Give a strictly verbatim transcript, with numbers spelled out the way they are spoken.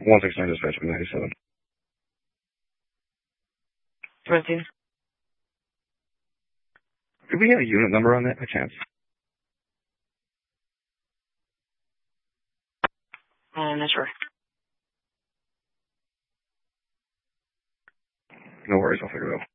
one six nine dispatch one ninety-seven. seventeen. Do we have a unit number on that by chance? I'm not sure. No worries, I'll figure it out.